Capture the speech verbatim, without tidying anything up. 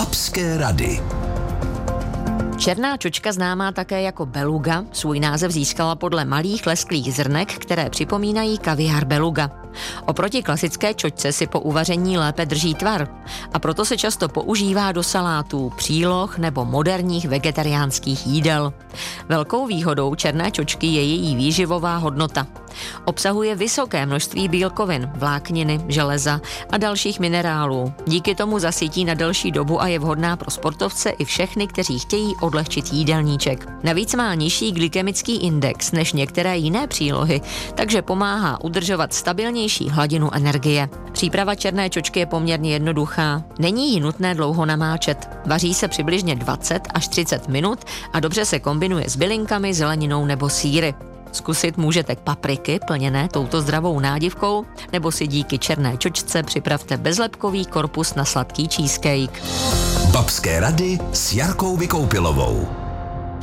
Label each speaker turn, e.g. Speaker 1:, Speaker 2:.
Speaker 1: Babské rady.
Speaker 2: Černá čočka, známá také jako beluga, svůj název získala podle malých lesklých zrnek, které připomínají kaviár beluga. Oproti klasické čočce si po uvaření lépe drží tvar a proto se často používá do salátů, příloh nebo moderních vegetariánských jídel. Velkou výhodou černé čočky je její výživová hodnota. Obsahuje vysoké množství bílkovin, vlákniny, železa a dalších minerálů. Díky tomu zasytí na delší dobu a je vhodná pro sportovce i všechny, kteří chtějí odlehčit jídelníček. Navíc má nižší glykemický index než některé jiné přílohy, takže pomáhá udržovat stabilnější hladinu energie. Příprava černé čočky je poměrně jednoduchá. Není ji nutné dlouho namáčet. Vaří se přibližně dvacet až třicet minut a dobře se kombinuje s bylinkami, zeleninou nebo sýry. Zkusit můžete papriky plněné touto zdravou nádivkou, nebo si díky černé čočce připravte bezlepkový korpus na sladký cheesecake.
Speaker 1: Babské rady s Jarkou Vykoupilovou.